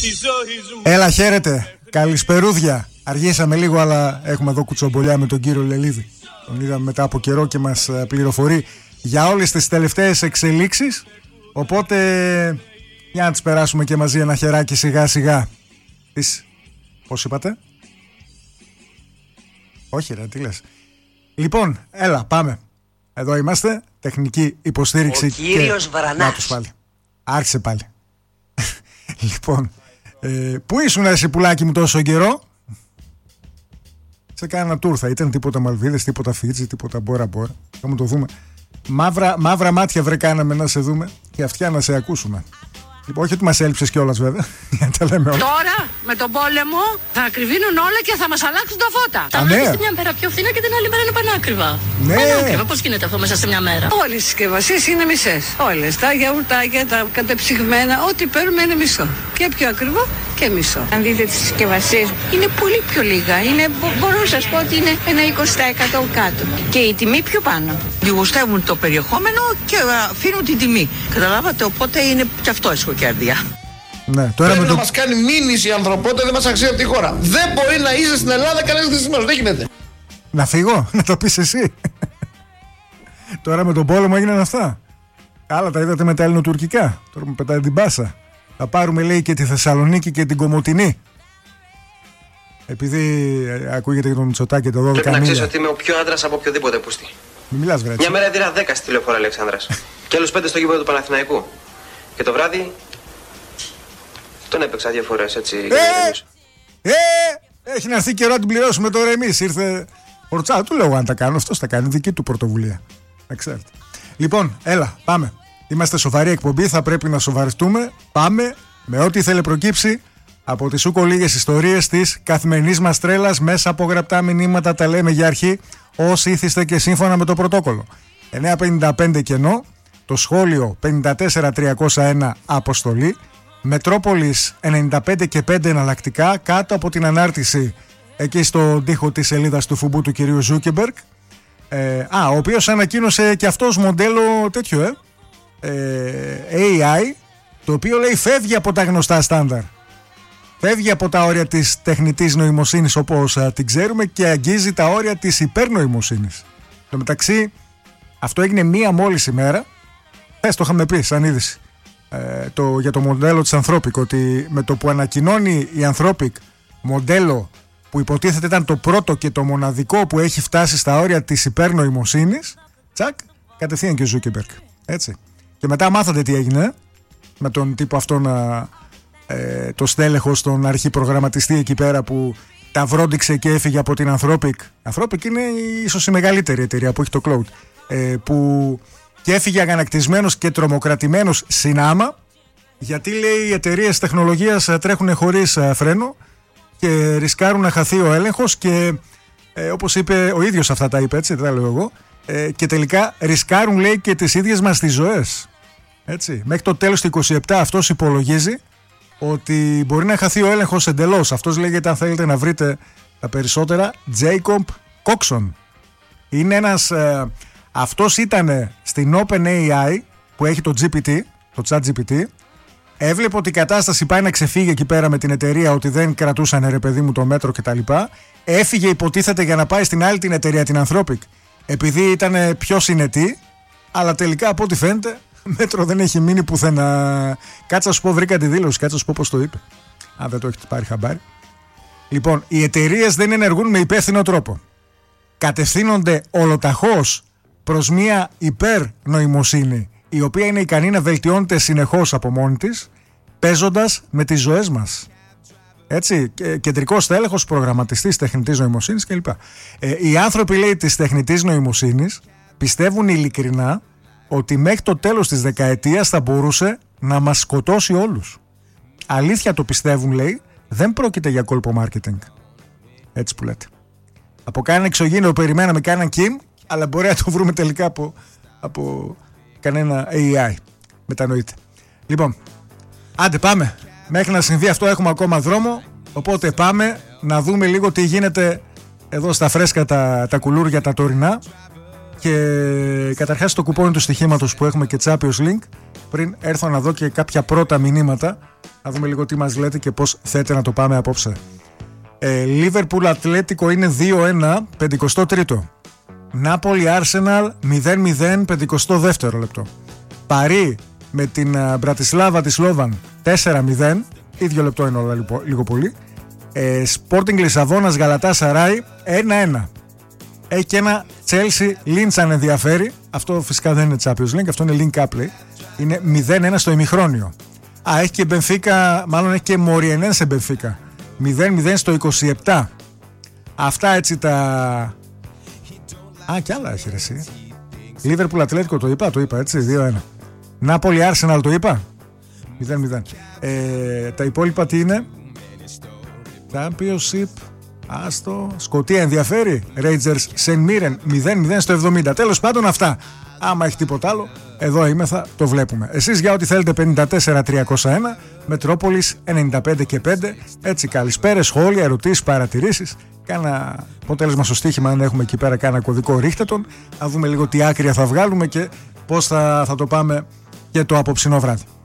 Έλα, χαίρετε. Καλησπερούδια. Αργήσαμε λίγο, αλλά έχουμε εδώ κουτσομπολιά με τον κύριο Λελίδη. Τον είδαμε μετά από καιρό και μας πληροφορεί για όλες τις τελευταίες εξελίξεις. Οπότε, για να τις περάσουμε και μαζί ένα χεράκι σιγά σιγά. Πώς είπατε? Όχι ρε, τι λες? Λοιπόν, έλα, πάμε. Εδώ είμαστε, τεχνική υποστήριξη. Ο κύριος Βρανάς. Να τους πάλι. Άρχισε πάλι. Λοιπόν, πού ήσουν εσύ πουλάκι μου τόσο καιρό? Σε κάνα tour θα ήταν, τίποτα Μαλβίδες, τίποτα Φίτζι, τίποτα Μπόρα Μπόρα. Θα μου το δούμε. Μαύρα μάτια βρε κάναμε να σε δούμε και αυτιά να σε ακούσουμε. Λοιπόν, όχι ότι μας έλειψες κιόλας βέβαια. Τα λέμε όλα. Τώρα με τον πόλεμο θα ακριβίνουν όλα και θα μας αλλάξουν τα φώτα. Θα βρείτε μια μέρα πιο φθηνά και την άλλη μέρα είναι πανάκριβα. Ναι. Πανάκριβα, πώς γίνεται αυτό μέσα σε μια μέρα? Όλες οι συσκευασίες είναι μισές. Όλες. Τα γιαουρτάκια, τα κατεψυγμένα, ό,τι παίρνουμε είναι μισό. Και πιο ακριβό και μισό. Αν δείτε τις συσκευασίες, είναι πολύ πιο λίγα. Μπορώ να σας πω ότι είναι ένα 20% κάτω. Και η τιμή πιο πάνω. Λιγοστεύουν το περιεχόμενο και αφήνουν την τιμή. Καταλάβατε, οπότε είναι και αυτό εσχοκέρδια. Ναι, τώρα πρέπει να μας κάνει μήνυση η ανθρωπότητα, δεν μας αξίζει από τη χώρα. Δεν μπορεί να είσαι στην Ελλάδα κανένας χρησιμός, δεν γίνεται. Να φύγω, να το πεις εσύ. Τώρα με τον πόλεμο έγιναν αυτά. Άλλα τα είδατε με τα ελληνοτουρκικά. Τώρα μου πετάει την πάσα. Θα πάρουμε, λέει, και τη Θεσσαλονίκη και την Κομοτηνή. Επειδή ακούγεται και τον Μητσοτάκη το 12. Πρέπει να ξέρεις ότι είμαι ο πιο άντρας από οποιοδήποτε πούστη. Μην μιλάς, βρε. Μια μέρα έδινα 10 στη Λεωφόρο Αλεξάνδρας. Και άλλους 5 στο γήπεδο του Παναθηναϊκού. Και το βράδυ τον έπαιξα 2 φορές έτσι. Έχει να έρθει καιρό να την πληρώσουμε τώρα εμείς. Ήρθε ορτσά, του λέω αν τα κάνω. Αυτός τα κάνει, δική του πρωτοβουλία. Να ξέρετε. Λοιπόν, έλα, πάμε. Είμαστε σοβαρή εκπομπή, θα πρέπει να σοβαρευτούμε. Πάμε με ό,τι θέλει προκύψει από τις σούκο λίγες ιστορίες της καθημερινής μας τρέλας. Μέσα από γραπτά μηνύματα τα λέμε για αρχή, όσοι ήθιστε και σύμφωνα με το πρωτόκολλο. 955 κενό, το σχόλιο 54301 αποστολή, Μετρόπολης 95 και 5 εναλλακτικά, κάτω από την ανάρτηση εκεί στον τοίχο της σελίδας του φουμπού του κυρίου Ζούκεμπεργκ, ο οποίος ανακοίνωσε και αυτός μοντέλο τέτοιο AI, το οποίο λέει φεύγει από τα γνωστά στάνταρ, φεύγει από τα όρια της τεχνητής νοημοσύνης όπως την ξέρουμε και αγγίζει τα όρια της υπερνοημοσύνης. Στο μεταξύ αυτό έγινε μία μόλις ημέρα. Το είχαμε πει σαν είδηση για το μοντέλο της Anthropic, ότι με το που ανακοινώνει η Anthropic μοντέλο που υποτίθεται ήταν το πρώτο και το μοναδικό που έχει φτάσει στα όρια της υπερνοημοσύνης, τσακ, κατευθείαν και ο Ζούκεμπεργκ. Έτσι. Και μετά μάθατε τι έγινε με τον τύπο αυτό το στέλεχος, τον αρχιπρογραμματιστή εκεί πέρα που τα βρόντιξε και έφυγε από την Anthropic. Anthropic είναι ίσως η μεγαλύτερη εταιρεία που έχει το cloud, που και έφυγε αγανακτισμένος και τρομοκρατημένος συνάμα, γιατί λέει οι εταιρείες τεχνολογίας τρέχουν χωρίς φρένο και ρισκάρουν να χαθεί ο έλεγχος και όπως είπε ο ίδιος, αυτά τα είπε, έτσι δεν τα λέω εγώ, και τελικά ρισκάρουν, λέει, και τις ίδιες μας τις ζωές. Έτσι. Μέχρι το τέλος του 27 αυτός υπολογίζει ότι μπορεί να χαθεί ο έλεγχος εντελώς. Αυτός λέγεται, αν θέλετε να βρείτε τα περισσότερα, Jacob Coxon. Είναι ένας, αυτός ήταν στην OpenAI που έχει το GPT, το ChatGPT. Έβλεπε ότι η κατάσταση πάει να ξεφύγει εκεί πέρα με την εταιρεία, ότι δεν κρατούσαν, ρε παιδί μου, το μέτρο κτλ. Έφυγε, υποτίθεται, για να πάει στην άλλη την εταιρεία, την Anthropic, επειδή ήταν πιο συνετή, αλλά τελικά από ό,τι φαίνεται μέτρο δεν έχει μείνει πουθενά. Κάτσα να σου πω, βρήκα τη δήλωση, κάτσα να σου πω πώς το είπε, αν δεν το έχετε πάρει χαμπάρι. Λοιπόν, οι εταιρείες δεν ενεργούν με υπεύθυνο τρόπο. Κατευθύνονται ολοταχώς προς μια υπερνοημοσύνη, η οποία είναι ικανή να βελτιώνεται συνεχώς από μόνη της, παίζοντας με τις ζωές μας. Έτσι, κεντρικός τέλεχος, προγραμματιστής τεχνητής νοημοσύνης κλπ. Οι άνθρωποι, λέει, της τεχνητής νοημοσύνης πιστεύουν ειλικρινά ότι μέχρι το τέλος της δεκαετίας θα μπορούσε να μας σκοτώσει όλους. Αλήθεια το πιστεύουν, λέει, δεν πρόκειται για κόλπο marketing. Έτσι που λέτε. Από κανένα εξωγήινο περιμέναμε κανέναν Kim, αλλά μπορεί να το βρούμε τελικά από κανένα AI. Μετανοείτε. Λοιπόν, άντε πάμε. Μέχρι να συμβεί αυτό έχουμε ακόμα δρόμο, οπότε πάμε να δούμε λίγο τι γίνεται εδώ στα φρέσκα τα κουλούρια τα τωρινά. Και καταρχάς το κουπόνι του στοιχήματος που έχουμε και Champions Link πριν έρθω να δω και κάποια πρώτα μηνύματα, να δούμε λίγο τι μας λέτε και πώς θέλετε να το πάμε απόψε. Λίβερπουλ Ατλέτικο είναι 2-1, 53ο. Νάπολη Άρσεναλ 0-0, 52ο λεπτό. Παρί με την Μπρατισλάβα της Σλόβαν 4-0, ίδιο λεπτό είναι όλα λίγο πολύ. Sporting Λισαβόνας Γαλατά Σαράι 1-1. Έχει και ένα Chelsea Linz αν ενδιαφέρει. Αυτό φυσικά δεν είναι Champions League, αυτό είναι Link Up Play. Είναι 0-1 στο ημιχρόνιο. Έχει και Μπενφίκα, μάλλον έχει και Μοριενένσε Μπενφίκα 0-0 στο 27. Αυτά έτσι τα... κι άλλα έχει ρε εσύ. Λίβερπουλ Ατλέτικο το είπα έτσι, 2-1. Νάπολη Άρσεναλ το είπα 0-0. Τα υπόλοιπα τι είναι? Championship, άστο. Σκωτία ενδιαφέρει. Rangers Saint Mirren 0-0 στο 70. Τέλος πάντων αυτά. Άμα έχει τίποτα άλλο, εδώ είμαι, θα το βλέπουμε. Εσείς για ό,τι θέλετε 54-301, Μετρόπολης 95 και 5. Έτσι, καλησπέρες, σχόλια, ερωτήσεις, παρατηρήσεις. Κάνα αποτέλεσμα στο στοίχημα, αν έχουμε εκεί πέρα κάνα κωδικό, ρίχτε τον. Να δούμε λίγο τι άκρια θα βγάλουμε και πώς θα το πάμε και το απόψινό βράδυ.